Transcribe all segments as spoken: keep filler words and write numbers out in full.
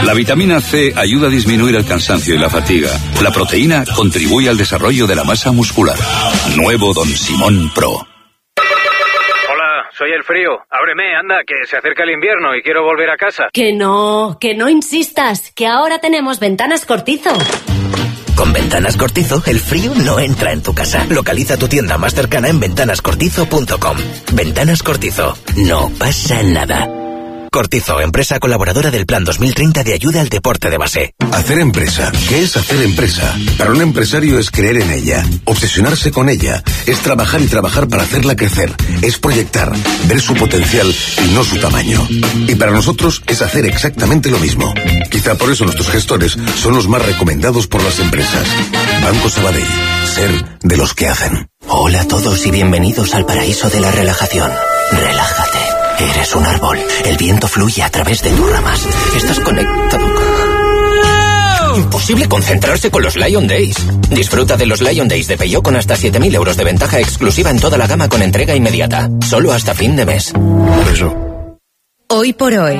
La vitamina C ayuda a disminuir el cansancio y la fatiga. La proteína contribuye al desarrollo de la masa muscular. Nuevo Don Simón Pro. Hola, soy el frío. Ábreme, anda, que se acerca el invierno y quiero volver a casa. Que no, que no insistas, que ahora tenemos Ventanas Cortizo. Con Ventanas Cortizo, el frío no entra en tu casa. Localiza tu tienda más cercana en ventanas cortizo punto com. Ventanas Cortizo. No pasa nada. Cortizo, empresa colaboradora del Plan dos mil treinta de ayuda al deporte de base. Hacer empresa. ¿Qué es hacer empresa? Para un empresario es creer en ella, obsesionarse con ella, es trabajar y trabajar para hacerla crecer, es proyectar, ver su potencial y no su tamaño. Y para nosotros es hacer exactamente lo mismo. Quizá por eso nuestros gestores son los más recomendados por las empresas. Banco Sabadell. Ser de los que hacen. Hola a todos y bienvenidos al paraíso de la relajación. Relájate. Eres un árbol. El viento fluye a través de tus ramas. Estás conectado. Imposible concentrarse con los Lion Days. Disfruta de los Lion Days de Peugeot con hasta siete mil euros de ventaja exclusiva en toda la gama con entrega inmediata. Solo hasta fin de mes. Por eso. Hoy por hoy.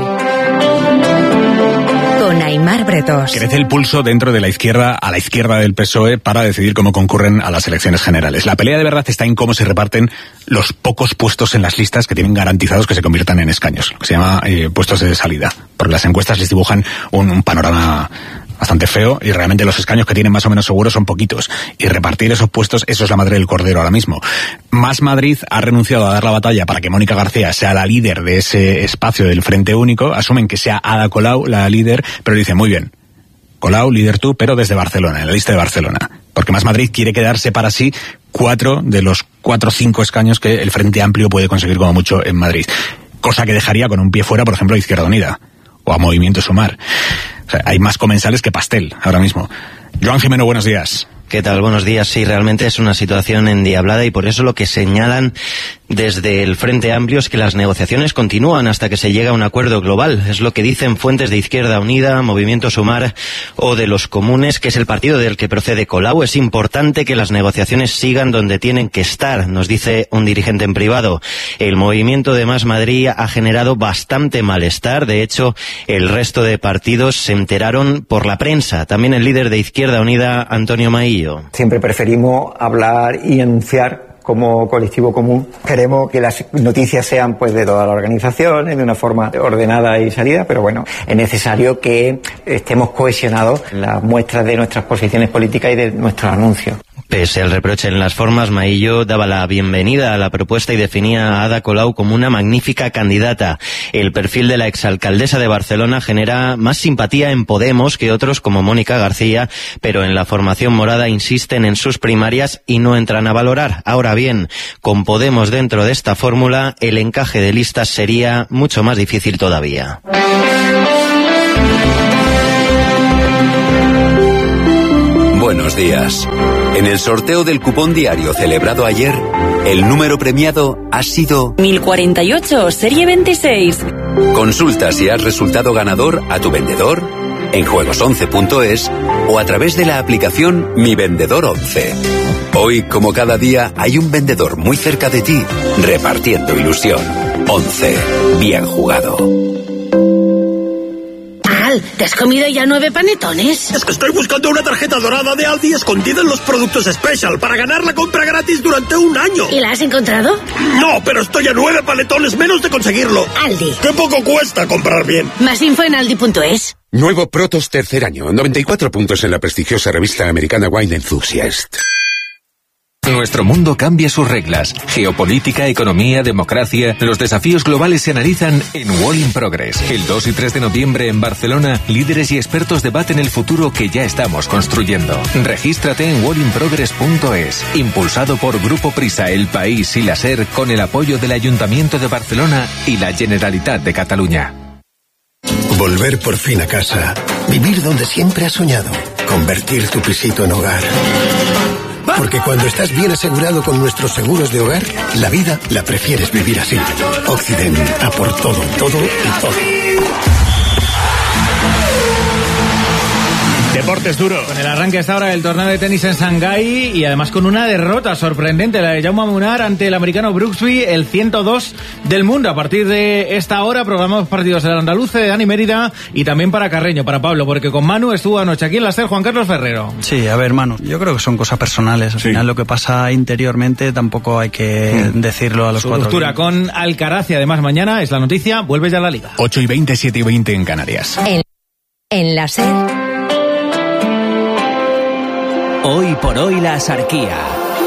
Con Aimar Bretos. Crece el pulso dentro de la izquierda, a la izquierda del P S O E, para decidir cómo concurren a las elecciones generales. La pelea de verdad está en cómo se reparten los pocos puestos en las listas que tienen garantizados que se conviertan en escaños, lo que se llama eh, puestos de salida, porque las encuestas les dibujan un, un panorama bastante feo y realmente los escaños que tienen más o menos seguros son poquitos. Y repartir esos puestos, eso es la madre del cordero ahora mismo. Más Madrid ha renunciado a dar la batalla para que Mónica García sea la líder de ese espacio del Frente Único. Asumen que sea Ada Colau la líder, pero dicen, muy bien, Colau, líder tú, pero desde Barcelona, en la lista de Barcelona. Porque Más Madrid quiere quedarse para sí cuatro de los cuatro o cinco escaños que el Frente Amplio puede conseguir como mucho en Madrid. Cosa que dejaría con un pie fuera, por ejemplo, a Izquierda Unida o a Movimiento Sumar. O sea, hay más comensales que pastel ahora mismo. Joan Jimeno, buenos días. ¿Qué tal? Buenos días. Sí, realmente es una situación endiablada y por eso lo que señalan desde el Frente Amplio es que las negociaciones continúan hasta que se llega a un acuerdo global. Es lo que dicen fuentes de Izquierda Unida, Movimiento Sumar o de los Comunes, que es el partido del que procede Colau. Es importante que las negociaciones sigan donde tienen que estar, nos dice un dirigente en privado. El movimiento de Más Madrid ha generado bastante malestar. De hecho, el resto de partidos se enteraron por la prensa. También el líder de Izquierda Unida, Antonio Maillo. Siempre preferimos hablar y anunciar como colectivo común. Queremos que las noticias sean pues de todas las organizaciones, de una forma ordenada y salida, pero bueno, es necesario que estemos cohesionados en las muestras de nuestras posiciones políticas y de nuestros anuncios. Pese al reproche en las formas, Maillo daba la bienvenida a la propuesta y definía a Ada Colau como una magnífica candidata. El perfil de la exalcaldesa de Barcelona genera más simpatía en Podemos que otros como Mónica García, pero en la formación morada insisten en sus primarias y no entran a valorar. Ahora bien, con Podemos dentro de esta fórmula, el encaje de listas sería mucho más difícil todavía. Buenos días. En el sorteo del cupón diario celebrado ayer, el número premiado ha sido mil cuarenta y ocho, serie veintiséis. Consulta si has resultado ganador a tu vendedor, en juegos once punto es o a través de la aplicación Mi Vendedor once. Hoy, como cada día, hay un vendedor muy cerca de ti, repartiendo ilusión. once. Bien jugado. ¿Te has comido ya nueve panetones? Es que estoy buscando una tarjeta dorada de Aldi escondida en los productos Special para ganar la compra gratis durante un año. ¿Y la has encontrado? No, pero estoy a nueve panetones menos de conseguirlo. Aldi. ¡Qué poco cuesta comprar bien! Más info en aldi punto es. Nuevo Protos tercer año, noventa y cuatro puntos en la prestigiosa revista americana Wine Enthusiast. Nuestro mundo cambia sus reglas. Geopolítica, economía, democracia. Los desafíos globales se analizan en Wall in Progress. El dos y tres de noviembre en Barcelona, líderes y expertos debaten el futuro que ya estamos construyendo. Regístrate en wall in progress punto es. Impulsado por Grupo Prisa, El País y la SER, con el apoyo del Ayuntamiento de Barcelona y la Generalitat de Cataluña. Volver por fin a casa. Vivir donde siempre has soñado. Convertir tu pisito en hogar. Porque cuando estás bien asegurado con nuestros seguros de hogar, la vida la prefieres vivir así. Occident, a por todo, todo y todo. The Deportes duro. Con el arranque hasta ahora del torneo de tenis en Shanghái y además con una derrota sorprendente, la de Jaume Munar ante el americano Brooksby, el ciento dos del mundo. A partir de esta hora programamos partidos del Andaluce, de Dani Mérida y también para Carreño, para Pablo, porque con Manu estuvo anoche aquí en la SER Juan Carlos Ferrero. Sí, a ver, Manu, yo creo que son cosas personales. Al sí. final lo que pasa interiormente tampoco hay que mm. decirlo a los Su cuatro. Ruptura con Alcaraz y además mañana es la noticia, vuelve ya a la Liga. ocho y veinte, siete y veinte en Canarias. En, en la SER. Hoy por hoy la Axarquía.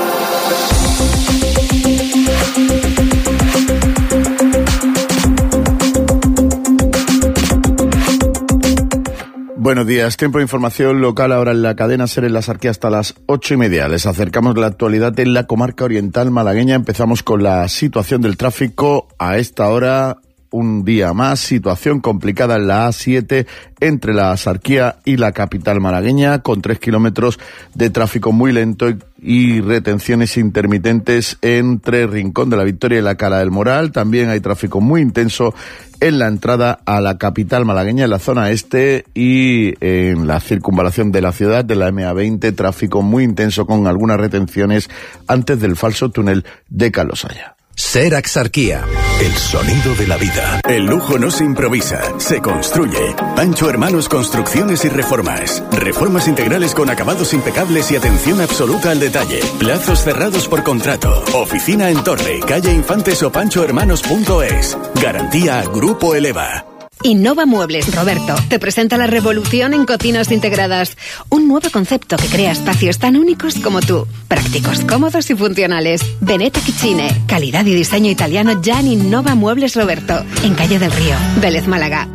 Buenos días, tiempo de información local ahora en la cadena SER en la Axarquía hasta las ocho y media. Les acercamos la actualidad en la comarca oriental malagueña. Empezamos con la situación del tráfico a esta hora. Un día más, situación complicada en la A siete entre la Axarquía y la capital malagueña, con tres kilómetros de tráfico muy lento y, y retenciones intermitentes entre Rincón de la Victoria y la Cala del Moral. También hay tráfico muy intenso en la entrada a la capital malagueña, en la zona este y en la circunvalación de la ciudad de la eme a veinte, tráfico muy intenso con algunas retenciones antes del falso túnel de Calosaya. SER Axarquía. El sonido de la vida. El lujo no se improvisa, se construye. Pancho Hermanos Construcciones y Reformas. Reformas integrales con acabados impecables y atención absoluta al detalle. Plazos cerrados por contrato. Oficina en Torre, calle Infantes o pancho hermanos punto es. Garantía Grupo Eleva. Innova Muebles, Roberto, te presenta la revolución en cocinas integradas. Un nuevo concepto que crea espacios tan únicos como tú. Prácticos, cómodos y funcionales. Veneta Kitchine, calidad y diseño italiano ya en Innova Muebles, Roberto. En Calle del Río, Vélez, Málaga.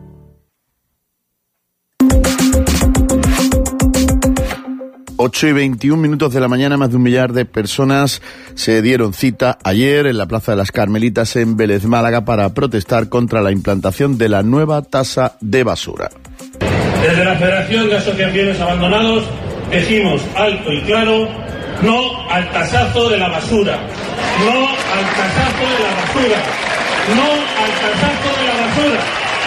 ocho y veintiún minutos de la mañana, más de un millar de personas se dieron cita ayer en la Plaza de las Carmelitas en Vélez, Málaga, para protestar contra la implantación de la nueva tasa de basura. Desde la Federación de Asociaciones Abandonados decimos alto y claro, no al tasazo de la basura, no al tasazo de la basura, no al tasazo de la basura.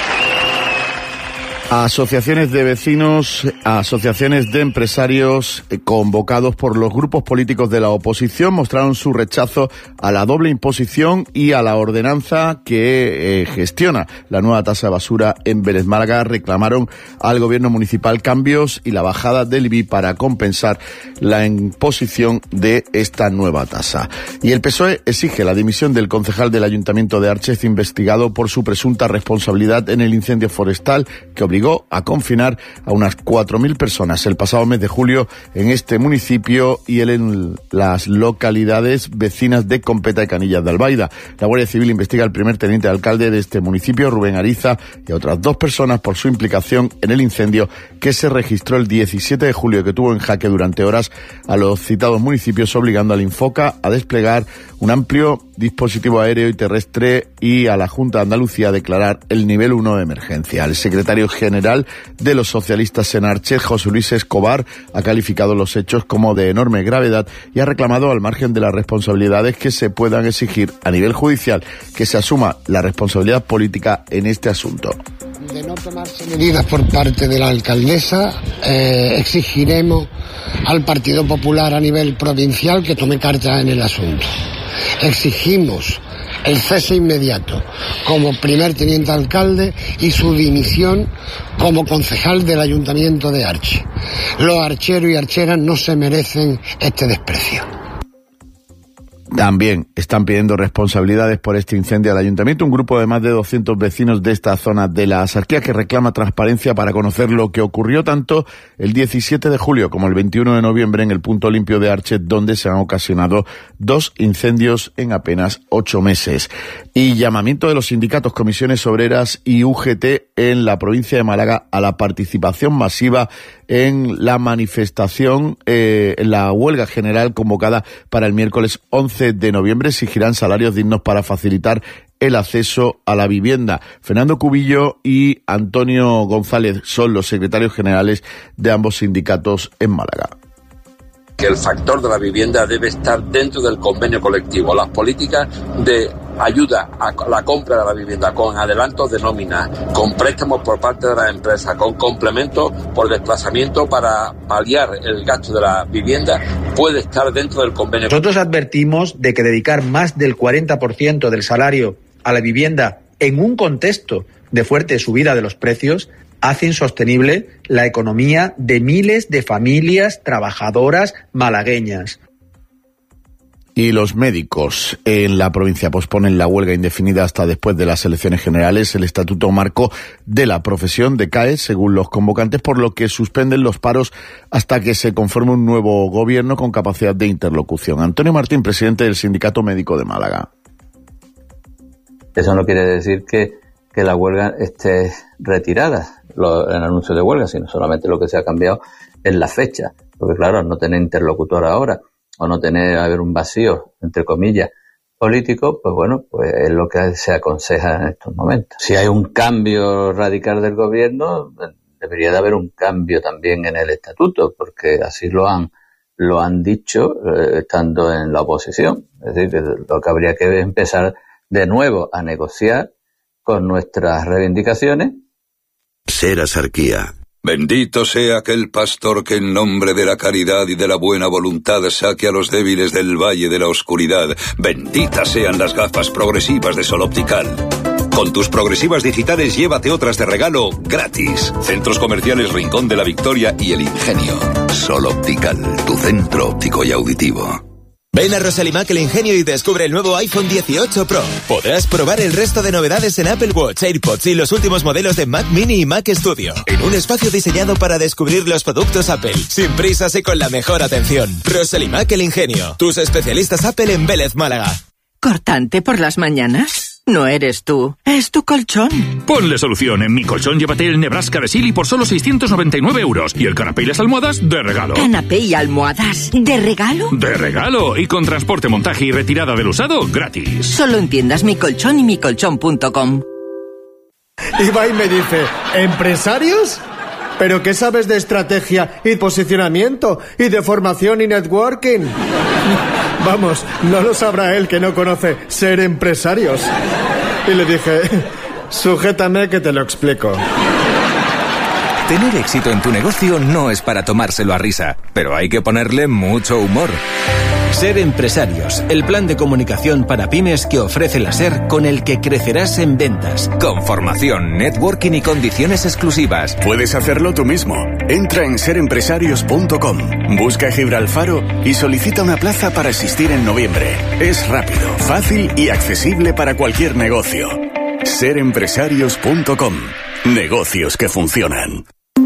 Asociaciones de vecinos, asociaciones de empresarios eh, convocados por los grupos políticos de la oposición mostraron su rechazo a la doble imposición y a la ordenanza que eh, gestiona la nueva tasa de basura en Vélez, Málaga. Reclamaron al gobierno municipal cambios y la bajada del I B I para compensar la imposición de esta nueva tasa. Y el P S O E exige la dimisión del concejal del Ayuntamiento de Árchez, investigado por su presunta responsabilidad en el incendio forestal que obligó a confinar a unas cuatro mil personas el pasado mes de julio en este municipio y él en las localidades vecinas de Competa y Canillas de Albaida. La Guardia Civil investiga al primer teniente de alcalde de este municipio, Rubén Ariza, y a otras dos personas por su implicación en el incendio que se registró el diecisiete de julio, que tuvo en jaque durante horas a los citados municipios, obligando al Infoca a desplegar un amplio dispositivo aéreo y terrestre y a la Junta de Andalucía a declarar el nivel uno de emergencia. El secretario general de los socialistas en Árchez, José Luis Escobar, ha calificado los hechos como de enorme gravedad y ha reclamado, al margen de las responsabilidades que se puedan exigir a nivel judicial, que se asuma la responsabilidad política en este asunto. De no tomarse medidas por parte de la alcaldesa, eh, exigiremos al Partido Popular a nivel provincial que tome carta en el asunto. Exigimos el cese inmediato como primer teniente alcalde y su dimisión como concejal del Ayuntamiento de Arche. Los archeros y archeras no se merecen este desprecio. También están pidiendo responsabilidades por este incendio al ayuntamiento. Un grupo de más de doscientos vecinos de esta zona de la Axarquía que reclama transparencia para conocer lo que ocurrió tanto el diecisiete de julio como el veintiuno de noviembre en el punto limpio de Árchez, donde se han ocasionado dos incendios en apenas ocho meses. Y llamamiento de los sindicatos, comisiones obreras y U G T en la provincia de Málaga a la participación masiva en la manifestación, eh, en la huelga general convocada para el miércoles once de noviembre. Exigirán salarios dignos para facilitar el acceso a la vivienda. Fernando Cubillo y Antonio González son los secretarios generales de ambos sindicatos en Málaga. que el factor de la vivienda debe estar dentro del convenio colectivo. Las políticas de ayuda a la compra de la vivienda con adelantos de nómina, con préstamos por parte de las empresas, con complementos por desplazamiento para paliar el gasto de la vivienda, puede estar dentro del convenio. Nosotros advertimos de que dedicar más del cuarenta por ciento del salario a la vivienda en un contexto de fuerte subida de los precios hace insostenible la economía de miles de familias trabajadoras malagueñas. Y los médicos en la provincia posponen la huelga indefinida hasta después de las elecciones generales. El Estatuto Marco de la profesión decae, según los convocantes, por lo que suspenden los paros hasta que se conforme un nuevo gobierno con capacidad de interlocución. Antonio Martín, presidente del Sindicato Médico de Málaga. Eso no quiere decir que, que la huelga esté retirada, lo, el anuncio de huelga, sino solamente lo que se ha cambiado es la fecha. Porque claro, al no tener interlocutor ahora, o no tener, haber un vacío, entre comillas, político, pues bueno, pues es lo que se aconseja en estos momentos. Si hay un cambio radical del gobierno, debería de haber un cambio también en el estatuto, porque así lo han lo han dicho eh, estando en la oposición. Es decir, que lo que habría que empezar de nuevo a negociar con nuestras reivindicaciones. Ser Asarquía. Bendito sea aquel pastor que en nombre de la caridad y de la buena voluntad saque a los débiles del valle de la oscuridad. Benditas sean las gafas progresivas de Sol Optical. Con tus progresivas digitales llévate otras de regalo gratis. Centros Comerciales Rincón de la Victoria y El Ingenio. Sol Optical, tu centro óptico y auditivo. Ven a Rosalimac El Ingenio y descubre el nuevo iPhone dieciocho Pro. Podrás probar el resto de novedades en Apple Watch, AirPods y los últimos modelos de Mac Mini y Mac Studio. En un espacio diseñado para descubrir los productos Apple, sin prisas y con la mejor atención. Rosalimac El Ingenio, tus especialistas Apple en Vélez, Málaga. ¿Cortante por las mañanas? No eres tú, es tu colchón. Ponle solución. En Mi Colchón llévate el Nebraska de Silly por solo seiscientos noventa y nueve euros. Y el canapé y las almohadas de regalo. ¿Canapé y almohadas de regalo? De regalo. Y con transporte, montaje y retirada del usado gratis. Solo en tiendas Mi Colchón y mi colchón punto com. Ibai me dice, ¿empresarios? ¿Pero qué sabes de estrategia y posicionamiento y de formación y networking? Vamos, no lo sabrá él que no conoce ser empresarios. Y le dije, sujétame que te lo explico. Tener éxito en tu negocio no es para tomárselo a risa, pero hay que ponerle mucho humor. Ser Empresarios, el plan de comunicación para pymes que ofrece la SER, con el que crecerás en ventas. Con formación, networking y condiciones exclusivas. Puedes hacerlo tú mismo. Entra en ser empresarios punto com, busca Gibralfaro y solicita una plaza para asistir en noviembre. Es rápido, fácil y accesible para cualquier negocio. ser empresarios punto com. Negocios que funcionan.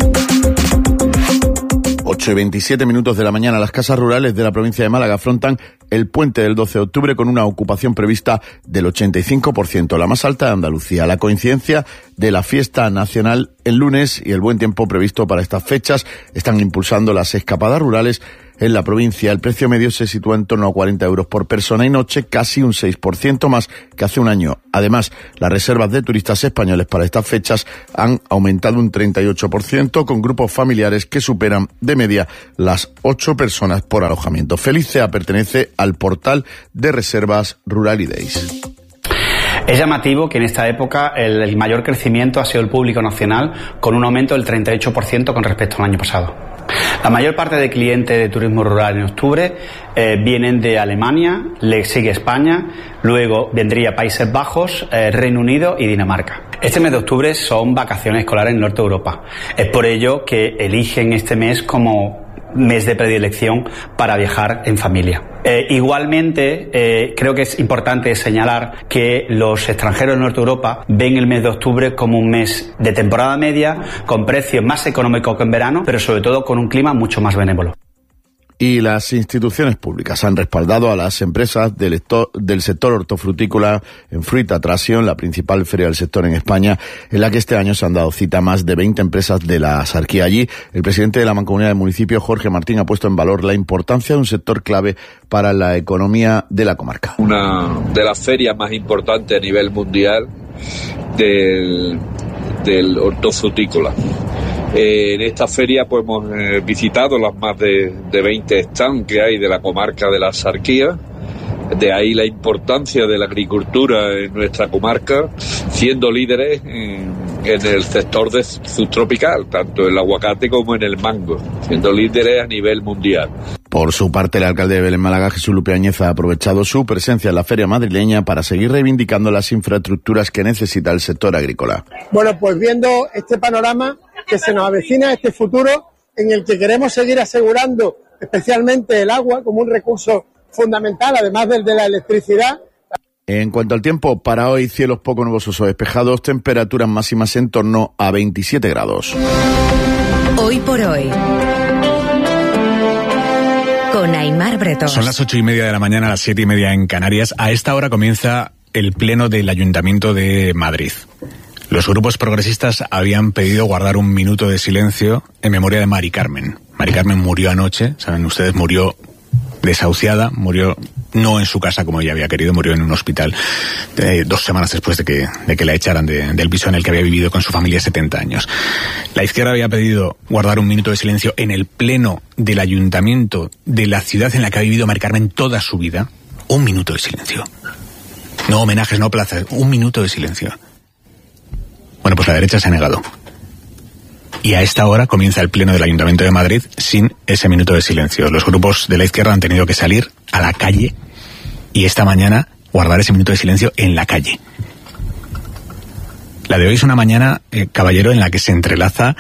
ocho y veintisiete minutos de la mañana. Las casas rurales de la provincia de Málaga afrontan el puente del doce de octubre con una ocupación prevista del ochenta y cinco por ciento, la más alta de Andalucía. La coincidencia de la fiesta nacional el lunes y el buen tiempo previsto para estas fechas están impulsando las escapadas rurales en la provincia. El precio medio se sitúa en torno a cuarenta euros por persona y noche, casi un seis por ciento más que hace un año. Además, las reservas de turistas españoles para estas fechas han aumentado un treinta y ocho por ciento, con grupos familiares que superan de media las ocho personas por alojamiento. Felicea pertenece al portal de reservas Rural Days. Es llamativo que en esta época el, el mayor crecimiento ha sido el público nacional, con un aumento del treinta y ocho por ciento con respecto al año pasado. La mayor parte de clientes de turismo rural en octubre eh, vienen de Alemania, le sigue España, luego vendría Países Bajos, eh, Reino Unido y Dinamarca. Este mes de octubre son vacaciones escolares en el norte de Europa. Es por ello que eligen este mes como mes de predilección para viajar en familia. Eh, igualmente, eh, creo que es importante señalar que los extranjeros del norte de Europa ven el mes de octubre como un mes de temporada media, con precios más económicos que en verano, pero sobre todo con un clima mucho más benévolo. Y las instituciones públicas han respaldado a las empresas del, esto, del sector hortofrutícola en Fruit Attraction, la principal feria del sector en España, en la que este año se han dado cita más de veinte empresas de la Asarquía. Allí, el presidente de la Mancomunidad de Municipios, Jorge Martín, ha puesto en valor la importancia de un sector clave para la economía de la comarca. Una de las ferias más importantes a nivel mundial del, del hortofrutícola. Eh, en esta feria pues hemos eh, visitado las más de, de veinte stands que hay de la comarca de la Axarquía. De ahí la importancia de la agricultura en nuestra comarca, siendo líderes en, en el sector de subtropical, tanto en el aguacate como en el mango, siendo líderes a nivel mundial. Por su parte, el alcalde de Belén Málaga, Jesús Lupi Áñez, ha aprovechado su presencia en la feria madrileña para seguir reivindicando las infraestructuras que necesita el sector agrícola. Bueno, pues viendo este panorama que se nos avecina, este futuro en el que queremos seguir asegurando especialmente el agua como un recurso fundamental, además del de la electricidad. En cuanto al tiempo, para hoy cielos poco nubosos o despejados, temperaturas máximas en torno a veintisiete grados. Hoy por hoy, con Aimar Bretón. Son las ocho y media de la mañana, las siete y media en Canarias. A esta hora comienza el pleno del Ayuntamiento de Madrid. Los grupos progresistas habían pedido guardar un minuto de silencio en memoria de Mari Carmen. Mari Carmen murió anoche, saben ustedes, murió desahuciada, murió no en su casa como ella había querido, murió en un hospital eh, dos semanas después de que, de que la echaran de, del piso en el que había vivido con su familia setenta años. La izquierda había pedido guardar un minuto de silencio en el pleno del ayuntamiento de la ciudad en la que ha vivido Mari Carmen toda su vida. Un minuto de silencio. No homenajes, no plazas, un minuto de silencio. Bueno, pues la derecha se ha negado. Y a esta hora comienza el pleno del Ayuntamiento de Madrid sin ese minuto de silencio. Los grupos de la izquierda han tenido que salir a la calle y esta mañana guardar ese minuto de silencio en la calle. La de hoy es una mañana, eh, caballero, en la que se entrelaza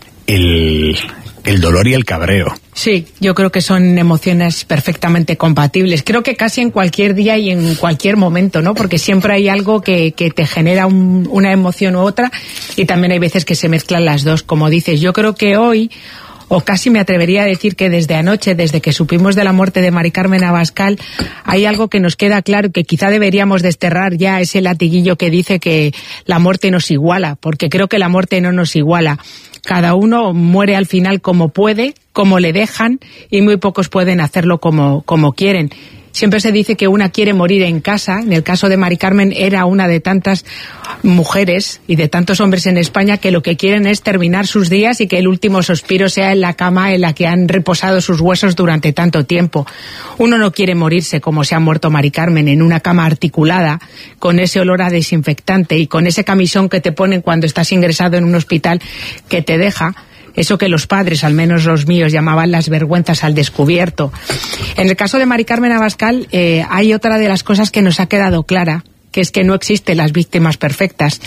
el, el dolor y el cabreo. Sí, yo creo que son emociones perfectamente compatibles. Creo que casi en cualquier día y en cualquier momento, ¿no? Porque siempre hay algo que, que te genera un, una emoción u otra y también hay veces que se mezclan las dos, como dices. Yo creo que hoy, o casi me atrevería a decir que desde anoche, desde que supimos de la muerte de Mari Carmen Abascal, hay algo que nos queda claro, que quizá deberíamos desterrar ya ese latiguillo que dice que la muerte nos iguala, porque creo que la muerte no nos iguala. Cada uno muere al final como puede, como le dejan, y muy pocos pueden hacerlo como, como quieren. Siempre se dice que una quiere morir en casa. En el caso de Mari Carmen era una de tantas mujeres y de tantos hombres en España que lo que quieren es terminar sus días y que el último suspiro sea en la cama en la que han reposado sus huesos durante tanto tiempo. Uno no quiere morirse como se ha muerto Mari Carmen, en una cama articulada, con ese olor a desinfectante y con ese camisón que te ponen cuando estás ingresado en un hospital que te deja eso que los padres, al menos los míos, llamaban las vergüenzas al descubierto. En el caso de Mari Carmen Abascal, eh, hay otra de las cosas que nos ha quedado clara, que es que no existen las víctimas perfectas.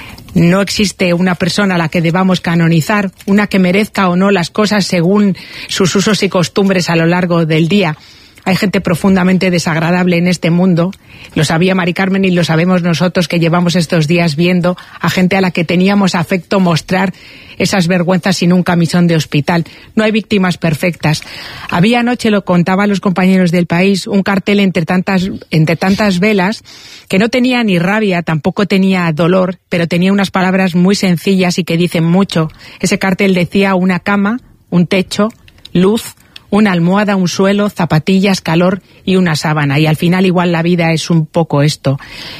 No existe una persona a la que debamos canonizar, una que merezca o no las cosas según sus usos y costumbres a lo largo del día. Hay gente profundamente desagradable en este mundo. Lo sabía Mari Carmen y lo sabemos nosotros que llevamos estos días viendo a gente a la que teníamos afecto mostrar esas vergüenzas sin un camisón de hospital. No hay víctimas perfectas. Había anoche, lo contaban los compañeros del País, un cartel entre tantas, entre tantas velas que no tenía ni rabia, tampoco tenía dolor, pero tenía unas palabras muy sencillas y que dicen mucho. Ese cartel decía una cama, un techo, luz, una almohada, un suelo, zapatillas, calor y una sábana. Y al final igual la vida es un poco esto.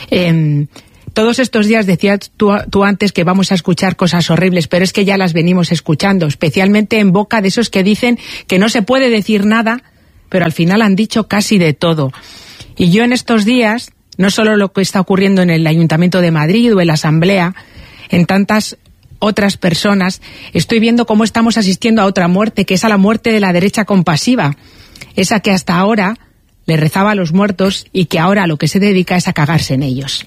Eh, todos estos días decías tú, tú antes que vamos a escuchar cosas horribles, pero es que ya las venimos escuchando, especialmente en boca de esos que dicen que no se puede decir nada, pero al final han dicho casi de todo. Y yo en estos días, no solo lo que está ocurriendo en el Ayuntamiento de Madrid o en la Asamblea, en tantas otras personas, estoy viendo cómo estamos asistiendo a otra muerte, que es a la muerte de la derecha compasiva, esa que hasta ahora le rezaba a los muertos y que ahora lo que se dedica es a cagarse en ellos.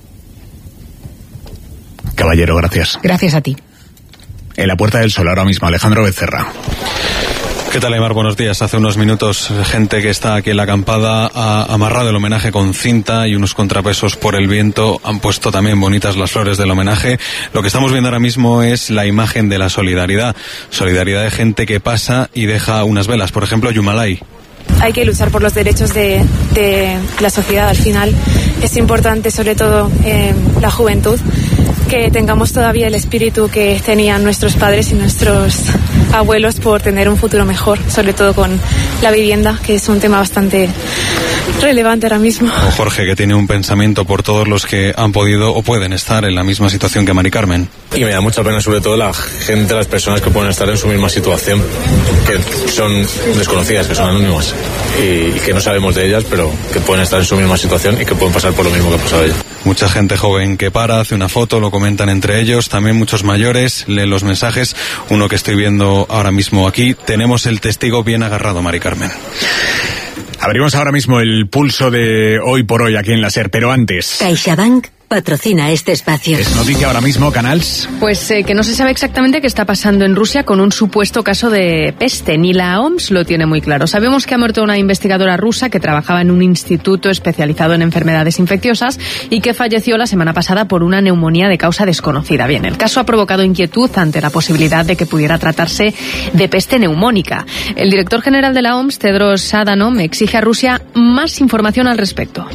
Caballero, gracias. Gracias a ti. En la Puerta del Sol ahora mismo, Alejandro Becerra. ¿Qué tal, Aimar? Buenos días. Hace unos minutos, gente que está aquí en la acampada ha amarrado el homenaje con cinta y unos contrapesos por el viento. Han puesto también bonitas las flores del homenaje. Lo que estamos viendo ahora mismo es la imagen de la solidaridad. Solidaridad de gente que pasa y deja unas velas. Por ejemplo, Yumalay. Hay que luchar por los derechos de, de la sociedad. Al final es importante, sobre todo eh, la juventud, que que tengamos todavía el espíritu que tenían nuestros padres y nuestros abuelos por tener un futuro mejor, sobre todo con la vivienda, que es un tema bastante relevante ahora mismo. O Jorge, que tiene un pensamiento por todos los que han podido o pueden estar en la misma situación que Mari Carmen. Y me da mucha pena sobre todo la gente, las personas que pueden estar en su misma situación, que son desconocidas, que son anónimas y, y que no sabemos de ellas, pero que pueden estar en su misma situación y que pueden pasar por lo mismo que ha pasado ella. Mucha gente joven que para, hace una foto, lo comentan entre ellos, también muchos mayores, leen los mensajes, uno que estoy viendo ahora mismo aquí. Tenemos el testigo bien agarrado, Mari Carmen. Abrimos ahora mismo el pulso de Hoy por Hoy aquí en la SER, pero antes... CaixaBank patrocina este espacio. Es noticia ahora mismo, Canals. Pues eh, que no se sabe exactamente qué está pasando en Rusia con un supuesto caso de peste. Ni la O M S lo tiene muy claro. Sabemos que ha muerto una investigadora rusa que trabajaba en un instituto especializado en enfermedades infecciosas y que falleció la semana pasada por una neumonía de causa desconocida. Bien, el caso ha provocado inquietud ante la posibilidad de que pudiera tratarse de peste neumónica. El director general de la O M S, Tedros Adhanom, exige a Rusia más información al respecto.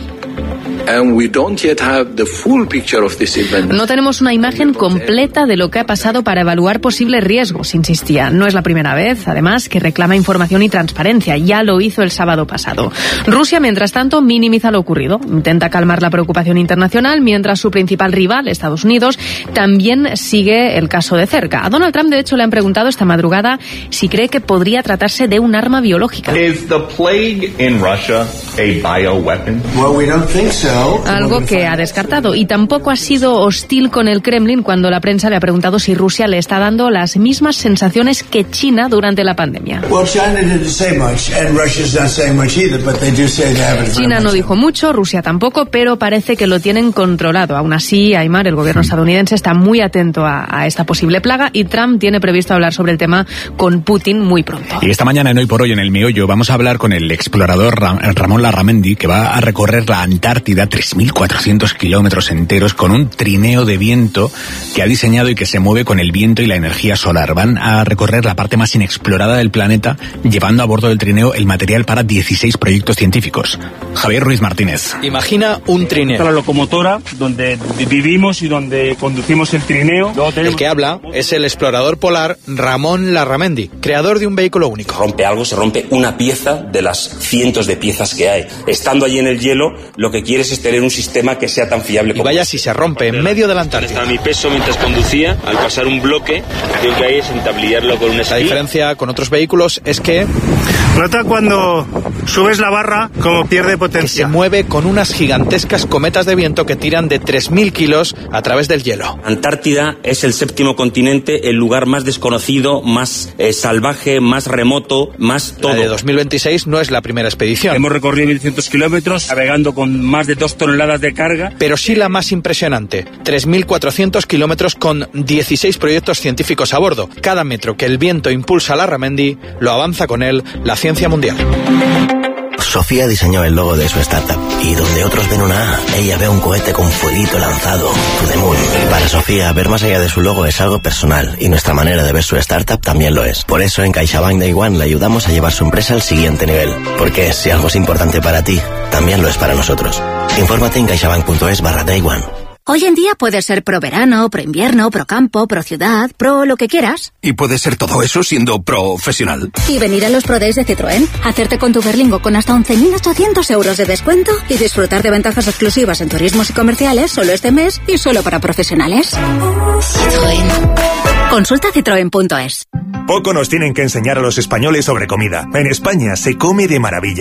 No tenemos una imagen completa de lo que ha pasado para evaluar posibles riesgos, insistía. No es la primera vez, además, que reclama información y transparencia. Ya lo hizo el sábado pasado. Rusia, mientras tanto, minimiza lo ocurrido. Intenta calmar la preocupación internacional, mientras su principal rival, Estados Unidos, también sigue el caso de cerca. A Donald Trump, de hecho, le han preguntado esta madrugada si cree que podría tratarse de un arma biológica. ¿Es the plague in Russia a bioweapon? Well, we don't think so. Algo que ha descartado. Y tampoco ha sido hostil con el Kremlin cuando la prensa le ha preguntado si Rusia le está dando las mismas sensaciones que China durante la pandemia. China no dijo mucho, Rusia tampoco, pero parece que lo tienen controlado. Aún así, Aymar, el gobierno estadounidense está muy atento a, a esta posible plaga y Trump tiene previsto hablar sobre el tema con Putin muy pronto. Y esta mañana en Hoy por Hoy, en El Meollo, vamos a hablar con el explorador Ram- Ramón Larramendi, que va a recorrer la Antártida, tres mil cuatrocientos kilómetros enteros, con un trineo de viento que ha diseñado y que se mueve con el viento y la energía solar. Van a recorrer la parte más inexplorada del planeta, llevando a bordo del trineo el material para dieciséis proyectos científicos. Javier Ruiz Martínez. Imagina un trineo. La locomotora donde vivimos y donde conducimos el trineo. El que habla es el explorador polar Ramón Larramendi, creador de un vehículo único. Rompe algo, se rompe una pieza de las cientos de piezas que hay. Estando allí en el hielo, lo que quieres es tener un sistema que sea tan fiable como... Y vaya si se rompe en medio de la Antártida. Estaba mi peso mientras conducía, al pasar un bloque, lo que hay es entablillarlo con un esquí. La diferencia con otros vehículos es que... Nota cuando subes la barra como pierde potencia. Que se mueve con unas gigantescas cometas de viento que tiran de tres mil kilos a través del hielo. Antártida es el séptimo continente, el lugar más desconocido, más eh, salvaje, más remoto, más todo. La de dos mil veintiséis no es la primera expedición. Hemos recorrido mil cientos kilómetros, navegando con más de dos toneladas de carga. Pero sí la más impresionante, tres mil cuatrocientos kilómetros con dieciséis proyectos científicos a bordo. Cada metro que el viento impulsa a Larramendi, lo avanza con él la ciencia mundial. Sofía diseñó el logo de su startup y donde otros ven una A, ella ve un cohete con fueguito lanzado, to the moon. Para Sofía, ver más allá de su logo es algo personal y nuestra manera de ver su startup también lo es. Por eso en CaixaBank Day One le ayudamos a llevar su empresa al siguiente nivel. Porque si algo es importante para ti, también lo es para nosotros. Infórmate en caixabank.es barra Day One. Hoy en día puedes ser pro verano, pro invierno, pro campo, pro ciudad, pro lo que quieras. Y puedes ser todo eso siendo profesional. Y venir a los Pro Days de Citroën, hacerte con tu Berlingo con hasta once mil ochocientos euros de descuento y disfrutar de ventajas exclusivas en turismos y comerciales solo este mes y solo para profesionales. Citroën. Consulta citroen punto es. Poco nos tienen que enseñar a los españoles sobre comida. En España se come de maravilla.